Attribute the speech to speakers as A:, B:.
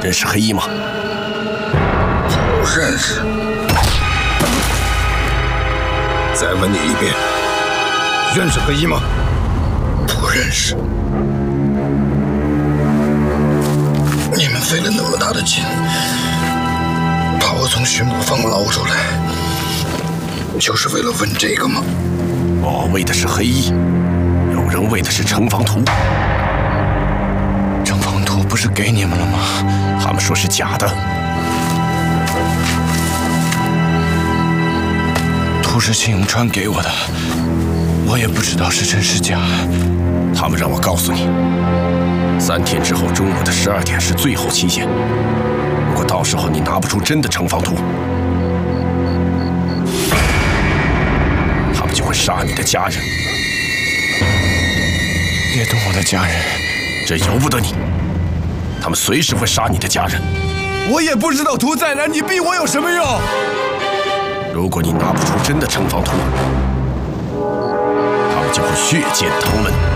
A: 认识黑衣吗？
B: 不认识。再问你一遍，认识黑衣吗？不认识。你们费了那么大的劲，把我从巡捕房捞出来，就是为了问这个吗？
A: 我为的是黑衣，有人为的是城防图。
C: 城防图不是给你们了吗？
A: 他们说是假的。
C: 图是秦永川给我的，我也不知道是真是假。
A: 他们让我告诉你，3天之后中午的12点是最后期限。如果到时候你拿不出真的城防图，他们就会杀你的家人。
C: 别动我的家人，
A: 这由不得你。他们随时会杀你的家人。
C: 我也不知道图在哪，你逼我有什么用？
A: 如果你拿不出真的城防图，他们就会血溅唐门。